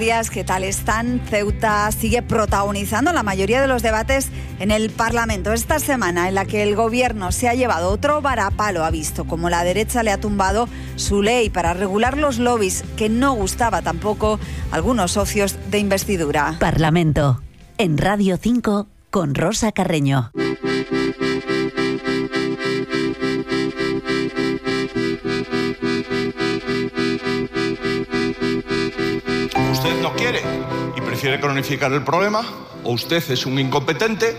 días, ¿qué tal están? Ceuta sigue protagonizando la mayoría de los debates en el Parlamento. Esta semana en la que el Gobierno se ha llevado otro varapalo, ha visto como la derecha le ha tumbado su ley para regular los lobbies, que no gustaba tampoco a algunos socios de investidura. Parlamento, en Radio 5, con Rosa Carreño. Usted no quiere y prefiere cronificar el problema, o usted es un incompetente,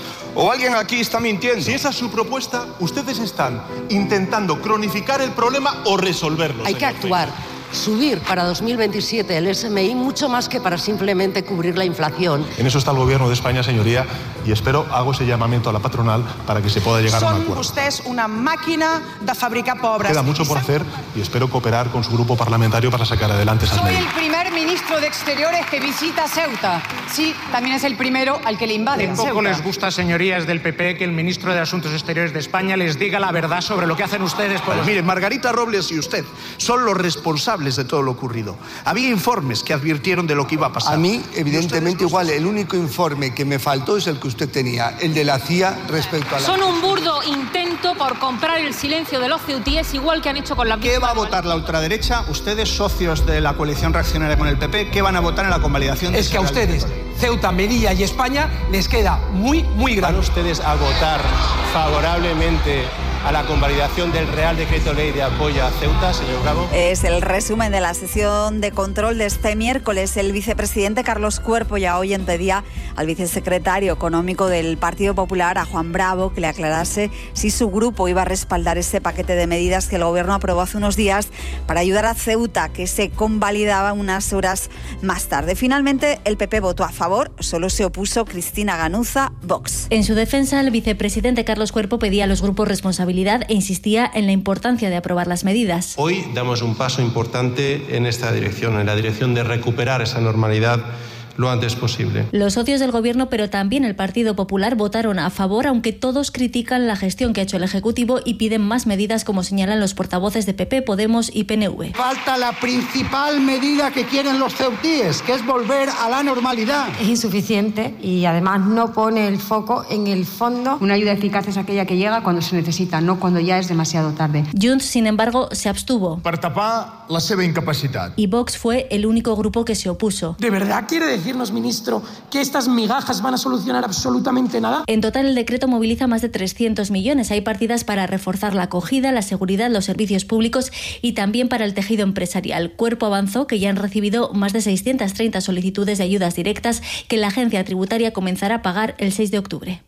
o alguien aquí está mintiendo. Si esa es su propuesta, ustedes están intentando cronificar el problema o resolverlo. Hay que actuar. Subir para 2027 el SMI mucho más que para simplemente cubrir la inflación. En eso está el Gobierno de España, señoría, y hago ese llamamiento a la patronal para que se pueda llegar a un acuerdo. Son vostès una màquina de fabricar pobres. Queda mucho por hacer y espero cooperar con su grupo parlamentario para sacar adelante esas medidas. Soy el primer ministro de Exteriores que visita Ceuta. Sí, también es el primero al que le invaden Ceuta. Poco les gusta, señorías del PP, que el ministro de Asuntos Exteriores de España les diga la verdad sobre lo que hacen ustedes. Miren, Margarita Robles y usted son los responsables de todo lo ocurrido. Había informes que advirtieron de lo que iba a pasar. A mí, evidentemente, igual, el único informe que me faltó es el que usted tenía, el de la CIA respecto a la... Son un burdo intento por comprar el silencio de los ceutíes, igual que han hecho con la... ¿Qué va a votar la ultraderecha? Ustedes, socios de la coalición reaccionaria con el PP, ¿qué van a votar en la convalidación? Es que a ustedes, Ceuta, Melilla y España, les queda muy grande. ¿Van ustedes a votar favorablemente a la convalidación del Real Decreto Ley de apoyo a Ceuta, señor Bravo? Es el resumen de la sesión de control de este miércoles. El vicepresidente Carlos Cuerpo ya hoy pedía al vicesecretario económico del Partido Popular, a Juan Bravo, que le aclarase si su grupo iba a respaldar ese paquete de medidas que el Gobierno aprobó hace unos días para ayudar a Ceuta, que se convalidaba unas horas más tarde. Finalmente, el PP votó a favor, solo se opuso Cristina Ganuza, Vox. En su defensa, el vicepresidente Carlos Cuerpo pedía a los grupos responsabilidad e insistía en la importancia de aprobar las medidas. Hoy damos un paso importante en esta dirección, en la dirección de recuperar esa normalidad lo antes posible. Los socios del Gobierno, pero también el Partido Popular, votaron a favor, aunque todos critican la gestión que ha hecho el Ejecutivo y piden más medidas, como señalan los portavoces de PP, Podemos y PNV. Falta la principal medida que quieren los ceutíes, que es volver a la normalidad. Es insuficiente y además no pone el foco en el fondo. Una ayuda eficaz es aquella que llega cuando se necesita, no cuando ya es demasiado tarde. Junts, sin embargo, se abstuvo. Per tapar la seva incapacitat. Y Vox fue el único grupo que se opuso. ¿De verdad quiere decirnos, ministro, que estas migajas van a solucionar absolutamente nada? En total, el decreto moviliza más de 300 millones. Hay partidas para reforzar la acogida, la seguridad, los servicios públicos y también para el tejido empresarial. Cuerpo avanzó que ya han recibido más de 630 solicitudes de ayudas directas que la agencia tributaria comenzará a pagar el 6 de octubre.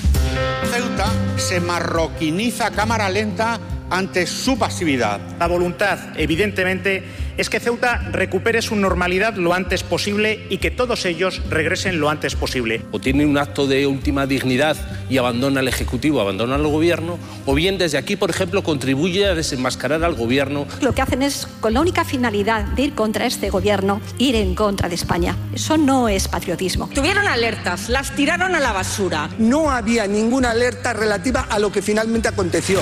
Ceuta se marroquiniza a cámara lenta ante su pasividad. La voluntad, evidentemente, es que Ceuta recupere su normalidad lo antes posible y que todos ellos regresen lo antes posible. O tiene un acto de última dignidad y abandona el Ejecutivo, abandona el Gobierno, o bien desde aquí, por ejemplo, contribuye a desenmascarar al Gobierno. Lo que hacen es, con la única finalidad de ir contra este Gobierno, ir en contra de España. Eso no es patriotismo. Tuvieron alertas, las tiraron a la basura. No había ninguna alerta relativa a lo que finalmente aconteció.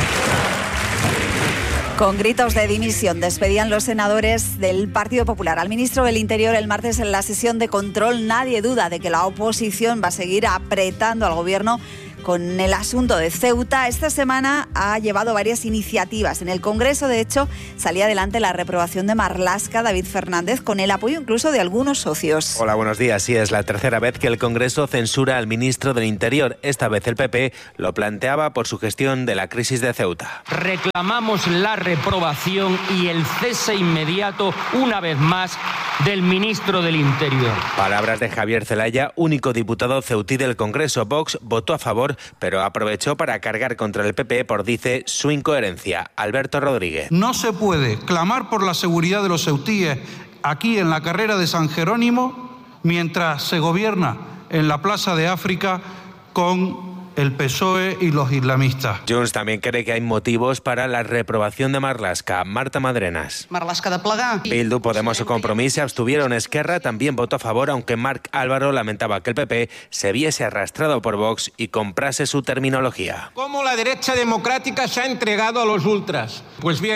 Con gritos de dimisión despedían los senadores del Partido Popular al ministro del Interior el martes en la sesión de control. Nadie duda de que la oposición va a seguir apretando al Gobierno con el asunto de Ceuta. Esta semana ha llevado varias iniciativas. En el Congreso, de hecho, salía adelante la reprobación de Marlaska, David Fernández, con el apoyo incluso de algunos socios. Hola, buenos días. Sí, es la tercera vez que el Congreso censura al ministro del Interior. Esta vez el PP lo planteaba por su gestión de la crisis de Ceuta. Reclamamos la reprobación y el cese inmediato, una vez más, del ministro del Interior. Palabras de Javier Zelaya, único diputado ceutí del Congreso. Vox votó a favor, pero aprovechó para cargar contra el PP por, dice, su incoherencia. Alberto Rodríguez. No se puede clamar por la seguridad de los ceutíes aquí en la carrera de San Jerónimo mientras se gobierna en la Plaza de África con el PSOE y los islamistas. Junts también cree que hay motivos para la reprobación de Marlaska. Marta Madrenas. Marlaska de plegar. Bildu, Podemos o Compromís se abstuvieron. Esquerra también votó a favor, aunque Marc Álvaro lamentaba que el PP se viese arrastrado por Vox y comprase su terminología. ¿Cómo la derecha democrática se ha entregado a los ultras? Pues bien,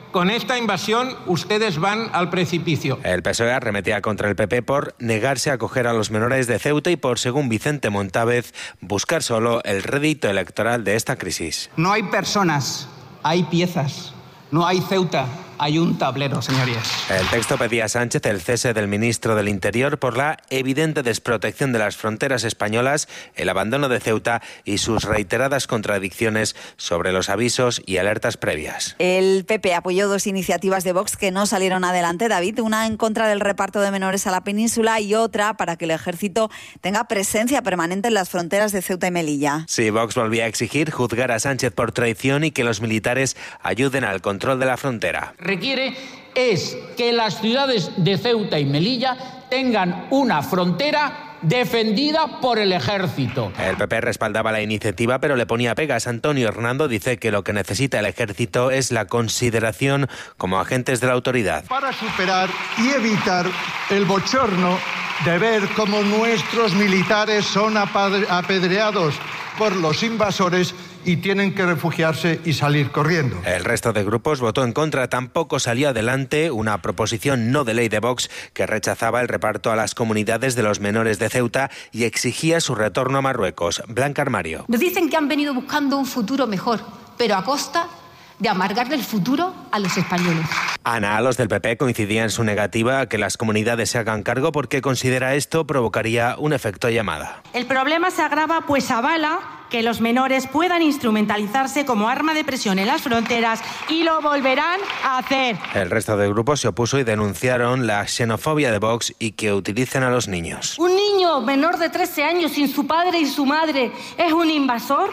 Con esta invasión ustedes van al precipicio. El PSOE arremetía contra el PP por negarse a acoger a los menores de Ceuta y por, según Vicente Montávez, buscar solo el rédito electoral de esta crisis. No hay personas, hay piezas. No hay Ceuta, hay un tablero, señorías. El texto pedía a Sánchez el cese del ministro del Interior por la evidente desprotección de las fronteras españolas, el abandono de Ceuta y sus reiteradas contradicciones sobre los avisos y alertas previas. El PP apoyó dos iniciativas de Vox que no salieron adelante, David, una en contra del reparto de menores a la península y otra para que el ejército tenga presencia permanente en las fronteras de Ceuta y Melilla. Sí, Vox volvía a exigir juzgar a Sánchez por traición y que los militares ayuden al control de la frontera. Requiere es que las ciudades de Ceuta y Melilla tengan una frontera defendida por el ejército. El PP respaldaba la iniciativa, pero le ponía pegas. Antonio Hernando dice que lo que necesita el ejército es la consideración como agentes de la autoridad. Para superar y evitar el bochorno de ver cómo nuestros militares son apedreados por los invasores y tienen que refugiarse y salir corriendo. El resto de grupos votó en contra. Tampoco salió adelante una proposición no de ley de Vox que rechazaba el reparto a las comunidades de los menores de Ceuta y exigía su retorno a Marruecos. Blanca Armario. Nos dicen que han venido buscando un futuro mejor, pero a costa de amargarle el futuro a los españoles. Ana, los del PP coincidían en su negativa a que las comunidades se hagan cargo porque considera esto provocaría un efecto llamada. El problema se agrava pues avala que los menores puedan instrumentalizarse como arma de presión en las fronteras y lo volverán a hacer. El resto de grupos se opuso y denunciaron la xenofobia de Vox y que utilicen a los niños. ¿Un niño menor de 13 años sin su padre y su madre es un invasor?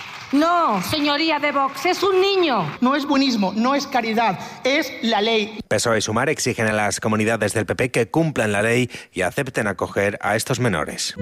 No, señoría de Vox, es un niño. No es buenismo, no es caridad, es la ley. PSOE y Sumar exigen a las comunidades del PP que cumplan la ley y acepten acoger a estos menores.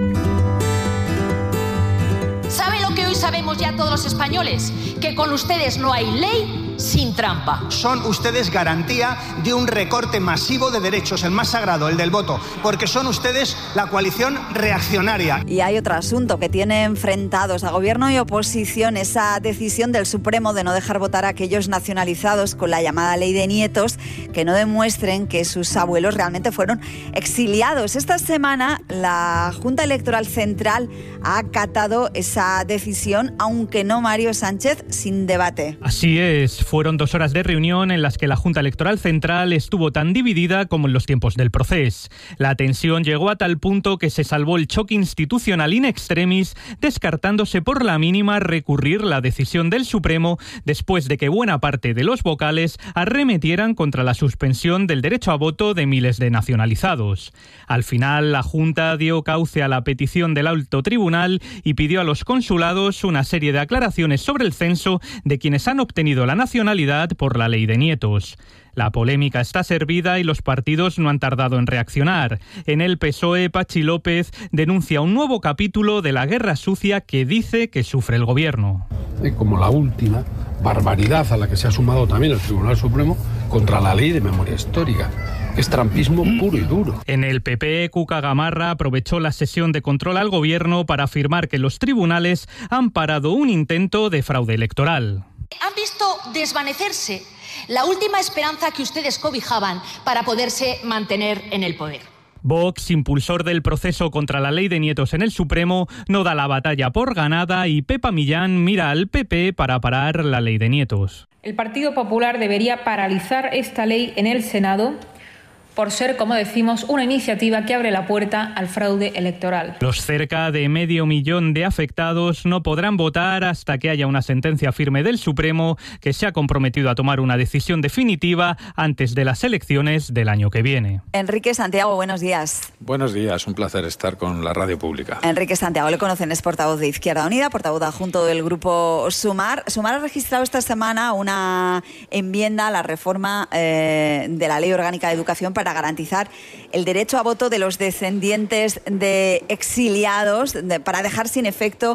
¿Sabe lo que hoy sabemos ya todos los españoles? Que con ustedes no hay ley sin trampa. Son ustedes garantía de un recorte masivo de derechos, el más sagrado, el del voto, porque son ustedes la coalición reaccionaria. Y hay otro asunto que tiene enfrentados a gobierno y oposición, esa decisión del Supremo de no dejar votar a aquellos nacionalizados con la llamada ley de nietos que no demuestren que sus abuelos realmente fueron exiliados. Esta semana la Junta Electoral Central ha acatado esa decisión, aunque no Mario Sánchez, sin debate. Así es, fueron 2 horas de reunión en las que la Junta Electoral Central estuvo tan dividida como en los tiempos del proceso. La tensión llegó a tal punto que se salvó el choque institucional in extremis, descartándose por la mínima recurrir la decisión del Supremo después de que buena parte de los vocales arremetieran contra la suspensión del derecho a voto de miles de nacionalizados. Al final, la Junta dio cauce a la petición del alto tribunal y pidió a los consulados una serie de aclaraciones sobre el censo de quienes han obtenido la nacionalidad por la ley de nietos. La polémica está servida y los partidos no han tardado en reaccionar. En el PSOE, Patxi López denuncia un nuevo capítulo de la guerra sucia que dice que sufre el gobierno. Como la última barbaridad a la que se ha sumado también el Tribunal Supremo contra la ley de memoria histórica. Es trampismo puro y duro. En el PP, Cuca Gamarra aprovechó la sesión de control al gobierno para afirmar que los tribunales han parado un intento de fraude electoral. Han visto desvanecerse la última esperanza que ustedes cobijaban para poderse mantener en el poder. Vox, impulsor del proceso contra la ley de nietos en el Supremo, no da la batalla por ganada y Pepa Millán mira al PP para parar la ley de nietos. El Partido Popular debería paralizar esta ley en el Senado por ser, como decimos, una iniciativa que abre la puerta al fraude electoral. Los cerca de 500.000 de afectados no podrán votar hasta que haya una sentencia firme del Supremo que se ha comprometido a tomar una decisión definitiva antes de las elecciones del año que viene. Enrique Santiago, buenos días. Buenos días, un placer estar con la radio pública. Enrique Santiago, le conocen, es portavoz de Izquierda Unida, portavoz adjunto del grupo Sumar. Sumar ha registrado esta semana una enmienda a la reforma de la Ley Orgánica de Educación para garantizar el derecho a voto de los descendientes de exiliados, para dejar sin efecto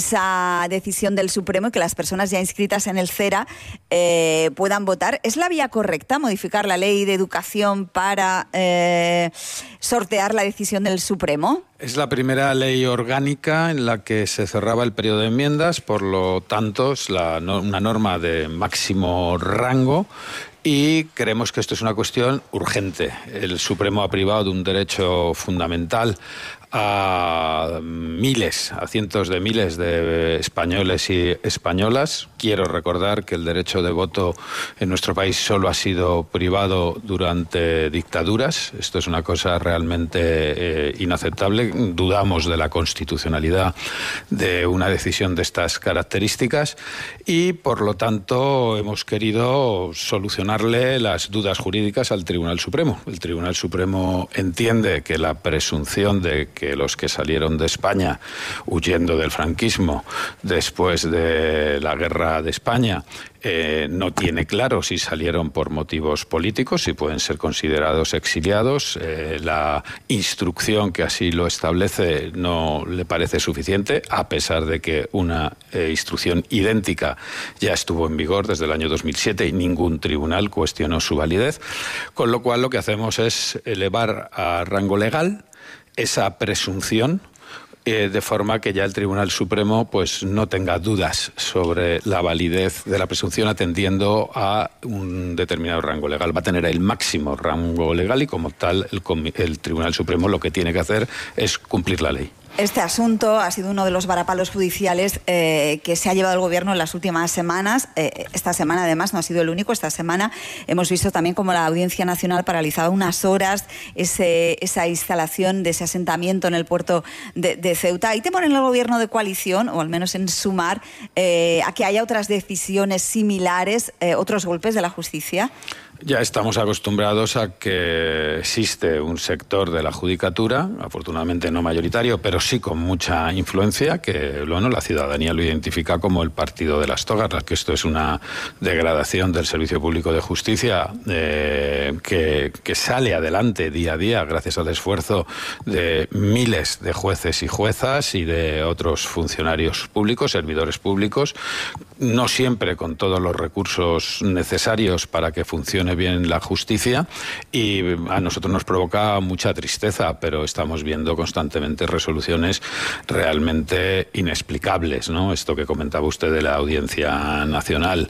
esa decisión del Supremo y que las personas ya inscritas en el CERA puedan votar. ¿Es la vía correcta modificar la Ley de Educación para sortear la decisión del Supremo? Es la primera ley orgánica en la que se cerraba el periodo de enmiendas, por lo tanto es una norma de máximo rango y creemos que esto es una cuestión urgente. El Supremo ha privado de un derecho fundamental a cientos de miles de españoles y españolas. Quiero recordar que el derecho de voto en nuestro país solo ha sido privado durante dictaduras. Esto es una cosa realmente inaceptable. Dudamos de la constitucionalidad de una decisión de estas características y, por lo tanto, hemos querido solucionarle las dudas jurídicas al Tribunal Supremo. El Tribunal Supremo entiende que la presunción de que los que salieron de España huyendo del franquismo después de la guerra de España no tiene claro si salieron por motivos políticos, si pueden ser considerados exiliados. La instrucción que así lo establece no le parece suficiente, a pesar de que una instrucción idéntica ya estuvo en vigor desde el año 2007 y ningún tribunal cuestionó su validez. Con lo cual, lo que hacemos es elevar a rango legal esa presunción, de forma que ya el Tribunal Supremo pues no tenga dudas sobre la validez de la presunción, atendiendo a un determinado rango legal. Va a tener el máximo rango legal y, como tal, el Tribunal Supremo lo que tiene que hacer es cumplir la ley. Este asunto ha sido uno de los varapalos judiciales que se ha llevado el Gobierno en las últimas semanas. Esta semana, además, no ha sido el único. Esta semana hemos visto también como la Audiencia Nacional paralizaba unas horas esa instalación de ese asentamiento en el puerto de Ceuta. ¿Hay temor en el Gobierno de coalición, o al menos en Sumar, a que haya otras decisiones similares, otros golpes de la justicia? Ya estamos acostumbrados a que existe un sector de la judicatura, afortunadamente no mayoritario, pero sí con mucha influencia, que bueno, la ciudadanía lo identifica como el partido de las togas, que esto es una degradación del servicio público de justicia que sale adelante día a día gracias al esfuerzo de miles de jueces y juezas y de otros funcionarios públicos, servidores públicos, no siempre con todos los recursos necesarios para que funcione bien la justicia, y a nosotros nos provoca mucha tristeza, pero estamos viendo constantemente resoluciones realmente inexplicables, ¿no? Esto que comentaba usted de la Audiencia Nacional,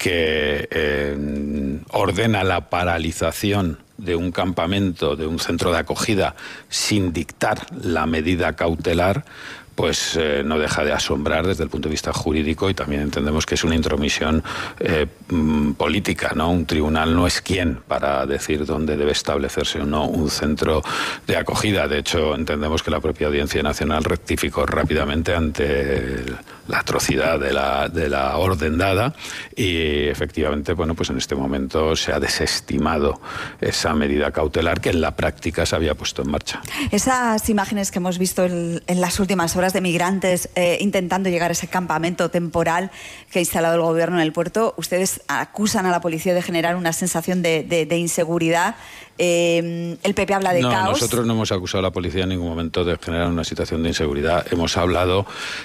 que ordena la paralización de un campamento, de un centro de acogida, sin dictar la medida cautelar, pues no deja de asombrar desde el punto de vista jurídico, y también entendemos que es una intromisión política, ¿no? Un tribunal no es quien para decir dónde debe establecerse o no un centro de acogida. De hecho, entendemos que la propia Audiencia Nacional rectificó rápidamente ante la atrocidad de la orden dada, y efectivamente, bueno, pues en este momento se ha desestimado esa medida cautelar que en la práctica se había puesto en marcha. Esas imágenes que hemos visto en las últimas horas de migrantes intentando llegar a ese campamento temporal que ha instalado el Gobierno en el puerto, ustedes acusan a la policía de generar una sensación de inseguridad. El PP habla de caos. Nosotros no hemos acusado a la policía en ningún momento de generar una situación de inseguridad. Hemos hablado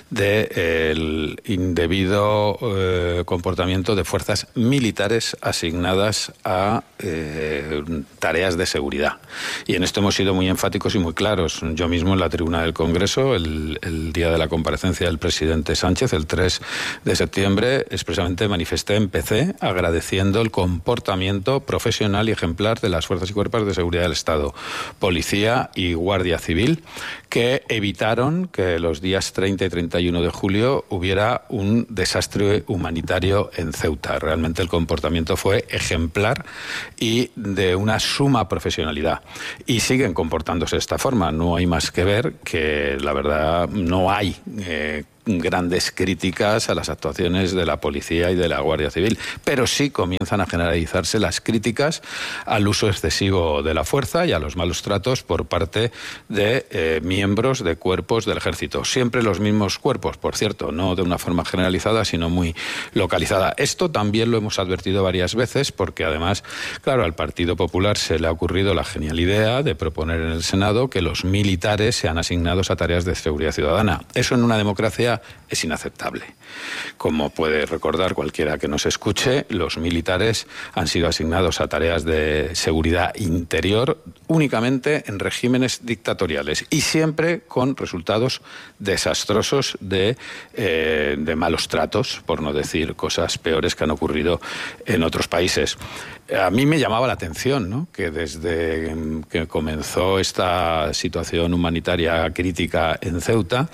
del indebido comportamiento de fuerzas militares asignadas a tareas de seguridad. Y en esto hemos sido muy enfáticos y muy claros. Yo mismo, en la tribuna del Congreso, el día de la comparecencia del presidente Sánchez, el 3 de septiembre, expresamente manifesté, empecé agradeciendo el comportamiento profesional y ejemplar de las fuerzas y cuerpos de seguridad del Estado, Policía y Guardia Civil, que evitaron que los días 30 y 31 de julio hubiera un desastre humanitario en Ceuta. Realmente el comportamiento fue ejemplar y de una suma profesionalidad. Y siguen comportándose de esta forma. No hay más que ver que, la verdad, no hay grandes críticas a las actuaciones de la policía y de la Guardia Civil, pero sí comienzan a generalizarse las críticas al uso excesivo de la fuerza y a los malos tratos por parte de miembros de cuerpos del Ejército. Siempre los mismos cuerpos, por cierto, no de una forma generalizada, sino muy localizada. Esto también lo hemos advertido varias veces, porque además, claro, al Partido Popular se le ha ocurrido la genial idea de proponer en el Senado que los militares sean asignados a tareas de seguridad ciudadana. Eso en una democracia es inaceptable. Como puede recordar cualquiera que nos escuche, los militares han sido asignados a tareas de seguridad interior únicamente en regímenes dictatoriales y siempre con resultados desastrosos de malos tratos, por no decir cosas peores que han ocurrido en otros países. A mí me llamaba la atención, ¿no?, que desde que comenzó esta situación humanitaria crítica en Ceuta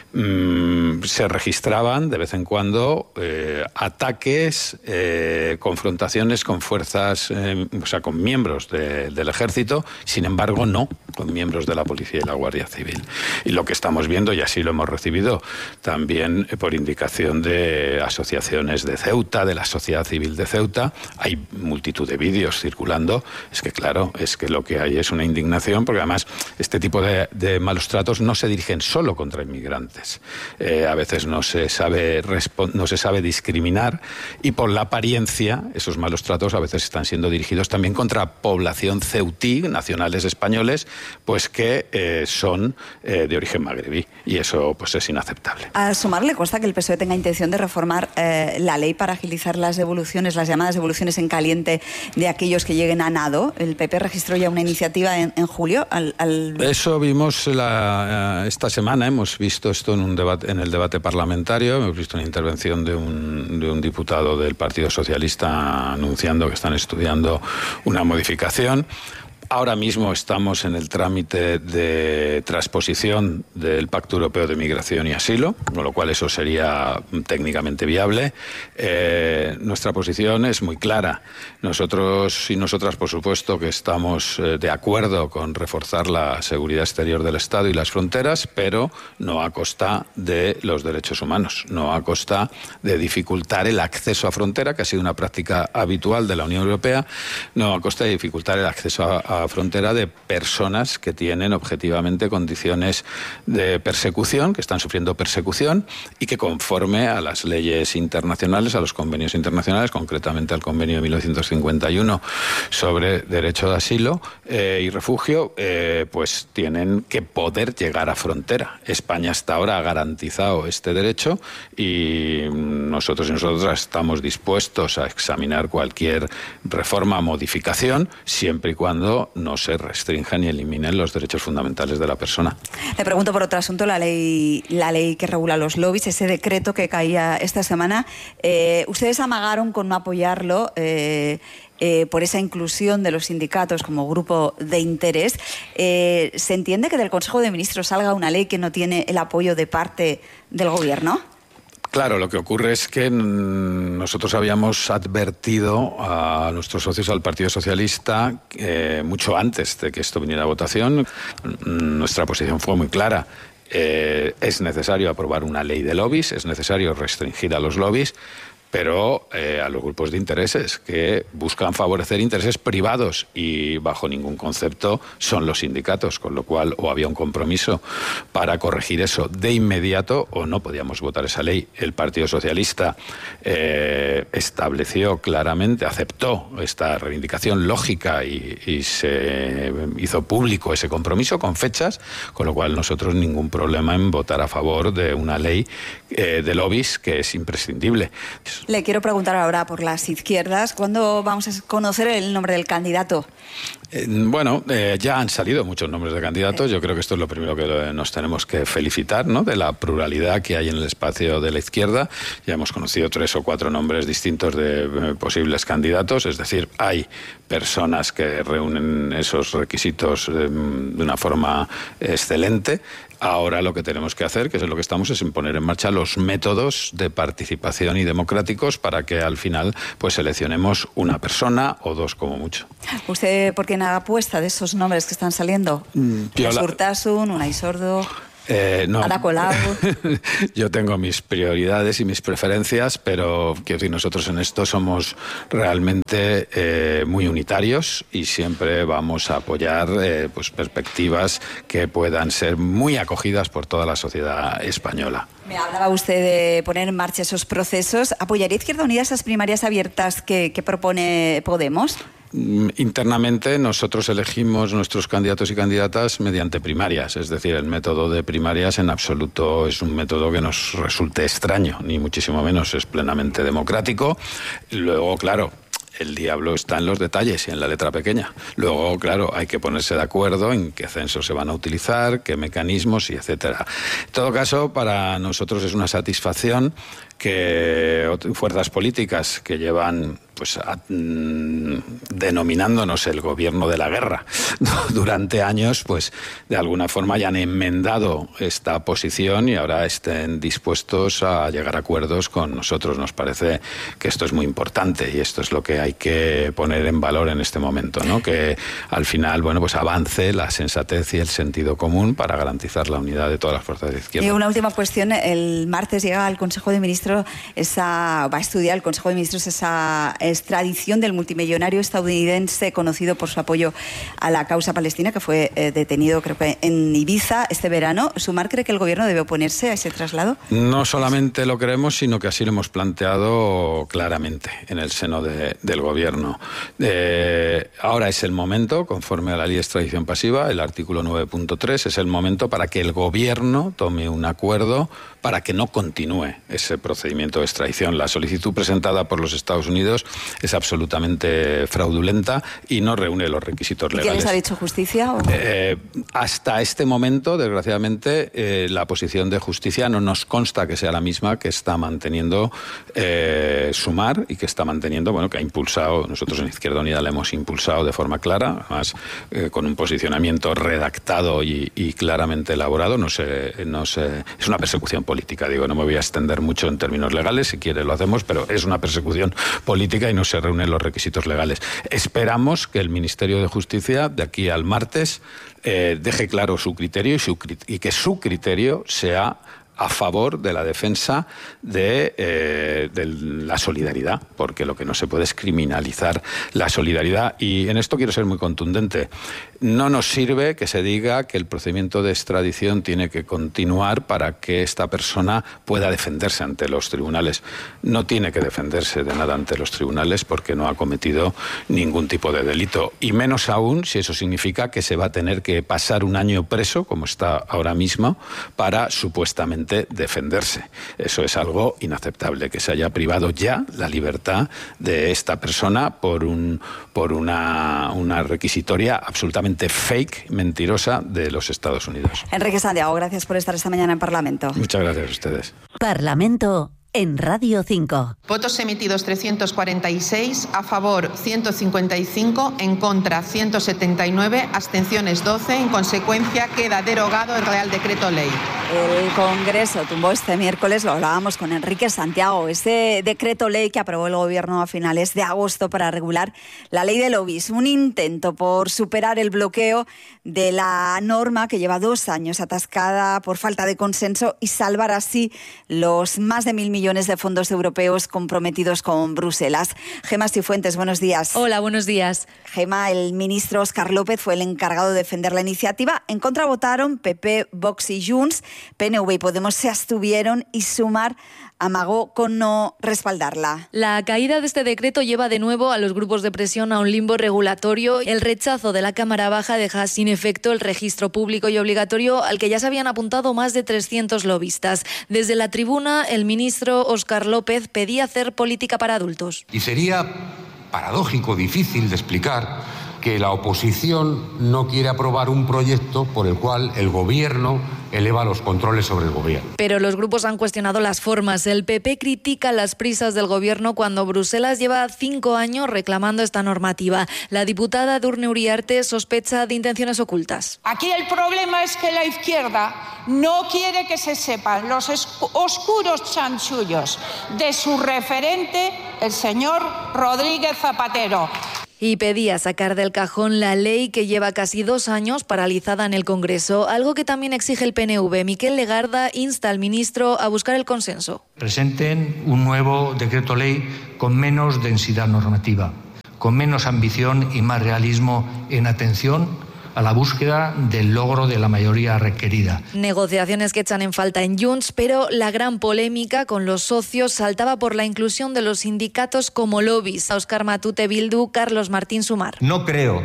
se registraban de vez en cuando ataques, confrontaciones con fuerzas, o sea, con miembros del ejército, sin embargo no con miembros de la policía y la Guardia Civil. Y lo que estamos viendo, y así lo hemos recibido también por indicación de asociaciones de Ceuta, de la sociedad civil de Ceuta, hay multitud de vídeos circulando, es que claro, es que lo que hay es una indignación, porque además este tipo de malos tratos no se dirigen solo contra inmigrantes. A veces no se sabe discriminar, y por la apariencia esos malos tratos a veces están siendo dirigidos también contra población ceutí, nacionales españoles, pues que son de origen magrebí, y eso pues es inaceptable. A Sumar le consta que el PSOE tenga intención de reformar la ley para agilizar las devoluciones, las llamadas devoluciones en caliente de aquellos que lleguen a nado. El PP registró ya una iniciativa en julio. Eso vimos esta semana, hemos visto esto en el debate parlamentario, hemos visto una intervención de un diputado del Partido Socialista anunciando que están estudiando una modificación. Ahora mismo estamos en el trámite de transposición del Pacto Europeo de Migración y Asilo, con lo cual eso sería técnicamente viable. Nuestra posición es muy clara. Nosotros y nosotras, por supuesto, que estamos de acuerdo con reforzar la seguridad exterior del Estado y las fronteras, pero no a costa de los derechos humanos, no a costa de dificultar el acceso a frontera, que ha sido una práctica habitual de la Unión Europea, no a costa de dificultar el acceso a frontera de personas que tienen objetivamente condiciones de persecución, que están sufriendo persecución, y que conforme a las leyes internacionales, a los convenios internacionales, concretamente al convenio de 1951 sobre derecho de asilo y refugio, pues tienen que poder llegar a frontera. España hasta ahora ha garantizado este derecho, y nosotros y nosotras estamos dispuestos a examinar cualquier reforma o modificación, siempre y cuando no se restrinjan y eliminen los derechos fundamentales de la persona. Le pregunto por otro asunto, la ley que regula los lobbies, ese decreto que caía esta semana. Ustedes amagaron con no apoyarlo por esa inclusión de los sindicatos como grupo de interés. ¿Se entiende que del Consejo de Ministros salga una ley que no tiene el apoyo de parte del Gobierno? Claro, lo que ocurre es que nosotros habíamos advertido a nuestros socios, al Partido Socialista, mucho antes de que esto viniera a votación. Nuestra posición fue muy clara. Es necesario aprobar una ley de lobbies, es necesario restringir a los lobbies, pero a los grupos de intereses que buscan favorecer intereses privados, y bajo ningún concepto son los sindicatos, con lo cual o había un compromiso para corregir eso de inmediato o no podíamos votar esa ley. El Partido Socialista estableció claramente, aceptó esta reivindicación lógica y se hizo público ese compromiso con fechas, con lo cual nosotros ningún problema en votar a favor de una ley de lobbies que es imprescindible. Le quiero preguntar ahora por las izquierdas. ¿Cuándo vamos a conocer el nombre del candidato? Ya han salido muchos nombres de candidatos. Yo creo que esto es lo primero que nos tenemos que felicitar, ¿no?, de la pluralidad que hay en el espacio de la izquierda. Ya hemos conocido 3 o 4 nombres distintos de posibles candidatos. Es decir, hay personas que reúnen esos requisitos de una forma excelente. Ahora lo que tenemos que hacer, que es lo que estamos, es en poner en marcha los métodos de participación y democráticos para que al final pues seleccionemos una persona o 2 como mucho. ¿Usted por qué no apuesta de esos nombres que están saliendo? Urtasun, Unai Sordo... No. Ada Colau. Yo tengo mis prioridades y mis preferencias, pero quiero decir, nosotros en esto somos realmente muy unitarios y siempre vamos a apoyar pues perspectivas que puedan ser muy acogidas por toda la sociedad española. Me hablaba usted de poner en marcha esos procesos. ¿Apoyaría Izquierda Unida esas primarias abiertas que propone Podemos? Internamente nosotros elegimos nuestros candidatos y candidatas mediante primarias, es decir, el método de primarias en absoluto es un método que nos resulte extraño, ni muchísimo menos, es plenamente democrático. Luego, claro, el diablo está en los detalles y en la letra pequeña. Luego, claro, hay que ponerse de acuerdo en qué censos se van a utilizar, qué mecanismos y etcétera. En todo caso, para nosotros es una satisfacción que fuerzas políticas que llevan pues denominándonos el gobierno de la guerra durante años, pues de alguna forma ya han enmendado esta posición y ahora estén dispuestos a llegar a acuerdos con nosotros. Nos parece que esto es muy importante y esto es lo que hay que poner en valor en este momento, ¿no? Que al final, bueno, pues avance la sensatez y el sentido común para garantizar la unidad de todas las fuerzas de izquierda. Y una última cuestión. El martes llega al Consejo de Ministros va a estudiar el Consejo de Ministros esa extradición del multimillonario estadounidense conocido por su apoyo a la causa palestina, que fue detenido, creo que en Ibiza este verano. ¿Sumar cree que el gobierno debe oponerse a ese traslado? No solamente lo creemos, sino que así lo hemos planteado claramente en el seno del gobierno. Ahora es el momento, conforme a la ley de extradición pasiva, el artículo 9.3, es el momento para que el gobierno tome un acuerdo para que no continúe ese procedimiento de extradición. La solicitud presentada por los Estados Unidos es absolutamente fraudulenta y no reúne los requisitos legales. ¿Quién les ha dicho justicia? Hasta este momento, desgraciadamente, la posición de justicia no nos consta que sea la misma que está manteniendo Sumar y que está manteniendo, bueno, que ha impulsado, nosotros en Izquierda Unida la hemos impulsado de forma clara, además con un posicionamiento redactado y claramente elaborado. Es una persecución política, digo, no me voy a extender mucho en términos legales, si quiere lo hacemos, pero es una persecución política y no se reúnen los requisitos legales. Esperamos que el Ministerio de Justicia, de aquí al martes, deje claro su criterio y que su criterio sea a favor de la defensa de la solidaridad, porque lo que no se puede es criminalizar la solidaridad. Y en esto quiero ser muy contundente. No nos sirve que se diga que el procedimiento de extradición tiene que continuar para que esta persona pueda defenderse ante los tribunales. No tiene que defenderse de nada ante los tribunales porque no ha cometido ningún tipo de delito. Y menos aún si eso significa que se va a tener que pasar un año preso, como está ahora mismo, para supuestamente defenderse. Eso es algo inaceptable, que se haya privado ya la libertad de esta persona por una requisitoria absolutamente fake, mentirosa de los Estados Unidos. Enrique Santiago, gracias por estar esta mañana en Parlamento. Muchas gracias a ustedes. Parlamento en Radio 5. Votos emitidos 346, a favor 155, en contra 179, abstenciones 12. En consecuencia, queda derogado el Real Decreto Ley. El Congreso tumbó este miércoles, lo hablábamos con Enrique Santiago, ese decreto ley que aprobó el Gobierno a finales de agosto para regular la ley de lobbies. Un intento por superar el bloqueo de la norma que lleva 2 años atascada por falta de consenso y salvar así los más de 1.000 millones de fondos europeos comprometidos con Bruselas. Gemma Cifuentes, buenos días. Hola, buenos días. Gemma, el ministro Óscar López fue el encargado de defender la iniciativa. En contra votaron PP, Vox y Junts. PNV y Podemos se abstuvieron y Sumar amagó con no respaldarla. La caída de este decreto lleva de nuevo a los grupos de presión a un limbo regulatorio. El rechazo de la Cámara Baja deja sin efecto el registro público y obligatorio al que ya se habían apuntado más de 300 lobistas. Desde la tribuna, el ministro Óscar López pedía hacer política para adultos. Y sería paradójico, difícil de explicar, que la oposición no quiere aprobar un proyecto por el cual el Gobierno eleva los controles sobre el Gobierno. Pero los grupos han cuestionado las formas. El PP critica las prisas del Gobierno cuando Bruselas lleva 5 años reclamando esta normativa. La diputada Edurne Uriarte sospecha de intenciones ocultas. Aquí el problema es que la izquierda no quiere que se sepan los oscuros chanchullos de su referente, el señor Rodríguez Zapatero. Y pedía sacar del cajón la ley que lleva casi 2 años paralizada en el Congreso, algo que también exige el PNV. Miquel Legarda insta al ministro a buscar el consenso. Presenten un nuevo decreto ley con menos densidad normativa, con menos ambición y más realismo en atención a la búsqueda del logro de la mayoría requerida. Negociaciones que echan en falta en Junts, pero la gran polémica con los socios saltaba por la inclusión de los sindicatos como lobbies. Óscar Matute, Bildu, Carlos Martín, Sumar. No creo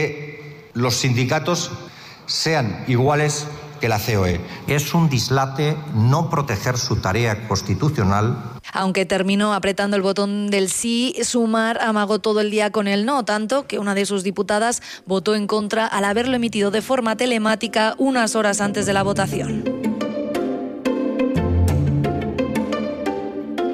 que los sindicatos sean iguales que la COE. Es un dislate no proteger su tarea constitucional. Aunque terminó apretando el botón del sí, Sumar amagó todo el día con el no, tanto que una de sus diputadas votó en contra al haberlo emitido de forma telemática unas horas antes de la votación.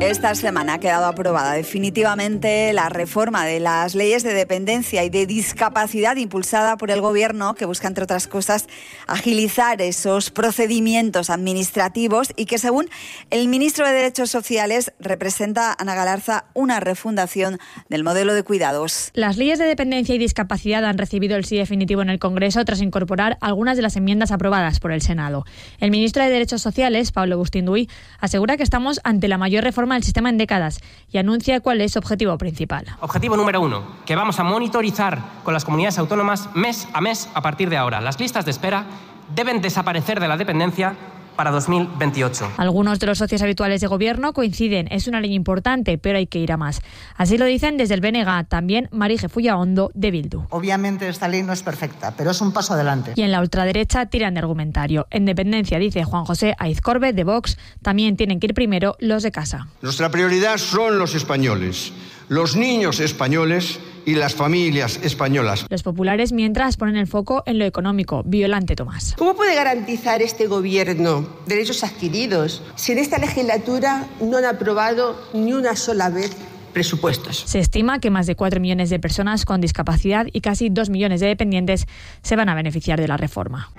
Esta semana ha quedado aprobada definitivamente la reforma de las leyes de dependencia y de discapacidad impulsada por el Gobierno, que busca, entre otras cosas, agilizar esos procedimientos administrativos y que, según el ministro de Derechos Sociales, representa, Ana Galarza, una refundación del modelo de cuidados. Las leyes de dependencia y discapacidad han recibido el sí definitivo en el Congreso tras incorporar algunas de las enmiendas aprobadas por el Senado. El ministro de Derechos Sociales, Pablo Bustinduy, asegura que estamos ante la mayor reforma del sistema en décadas y anuncia cuál es su objetivo principal. Objetivo número 1, que vamos a monitorizar con las comunidades autónomas mes a mes a partir de ahora. Las listas de espera deben desaparecer de la dependencia para 2028. Algunos de los socios habituales de Gobierno coinciden, es una ley importante, pero hay que ir a más. Así lo dicen desde el BNG, también Marije Fullaondo, de Bildu. Obviamente esta ley no es perfecta, pero es un paso adelante. Y en la ultraderecha tiran de argumentario. En dependencia, dice Juan José Aizcorbe, de Vox, también tienen que ir primero los de casa. Nuestra prioridad son los españoles, los niños españoles y las familias españolas. Los populares, mientras, ponen el foco en lo económico. Violante, Tomás. ¿Cómo puede garantizar este Gobierno derechos adquiridos si en esta legislatura no han aprobado ni una sola vez presupuestos? Se estima que más de 4 millones de personas con discapacidad y casi 2 millones de dependientes se van a beneficiar de la reforma.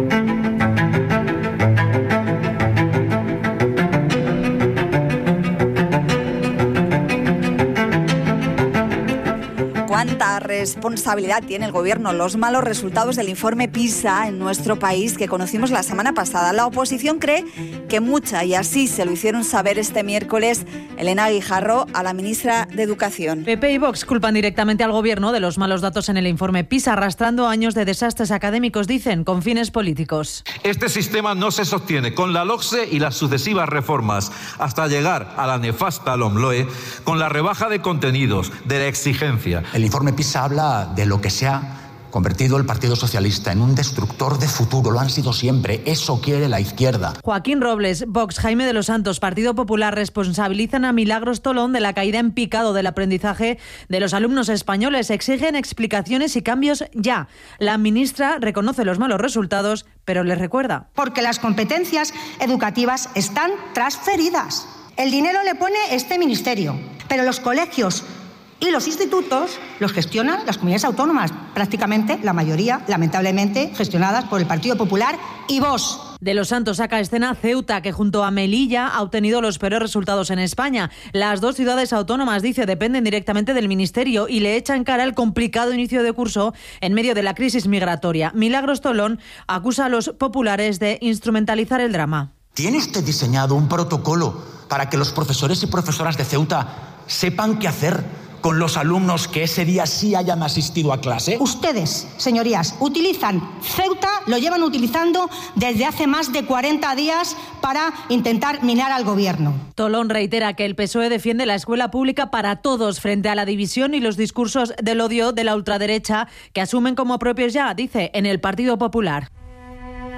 ¿Cuánta responsabilidad tiene el Gobierno los malos resultados del informe PISA en nuestro país que conocimos la semana pasada? La oposición cree que mucha, y así se lo hicieron saber este miércoles Elena Guijarro a la ministra de Educación. PP y Vox culpan directamente al Gobierno de los malos datos en el informe PISA, arrastrando años de desastres académicos, dicen, con fines políticos. Este sistema no se sostiene con la LOCSE y las sucesivas reformas, hasta llegar a la nefasta LOMLOE, con la rebaja de contenidos, de la exigencia. El informe PISA habla de lo que se ha convertido el Partido Socialista en un destructor de futuro. Lo han sido siempre. Eso quiere la izquierda. Joaquín Robles, Vox, Jaime de los Santos, Partido Popular responsabilizan a Milagros Tolón de la caída en picado del aprendizaje de los alumnos españoles. Exigen explicaciones y cambios ya. La ministra reconoce los malos resultados, pero les recuerda. Porque las competencias educativas están transferidas. El dinero le pone este ministerio, pero los colegios y los institutos los gestionan las comunidades autónomas, prácticamente la mayoría, lamentablemente, gestionadas por el Partido Popular y Vox. De los Santos saca a escena Ceuta, que junto a Melilla ha obtenido los peores resultados en España. Las dos ciudades autónomas, dice, dependen directamente del Ministerio y le echan cara el complicado inicio de curso en medio de la crisis migratoria. Milagros Tolón acusa a los populares de instrumentalizar el drama. ¿Tiene usted diseñado un protocolo para que los profesores y profesoras de Ceuta sepan qué hacer con los alumnos que ese día sí hayan asistido a clase? Ustedes, señorías, utilizan Ceuta, lo llevan utilizando desde hace más de 40 días para intentar minar al Gobierno. Tolón reitera que el PSOE defiende la escuela pública para todos frente a la división y los discursos del odio de la ultraderecha que asumen como propios ya, dice, en el Partido Popular.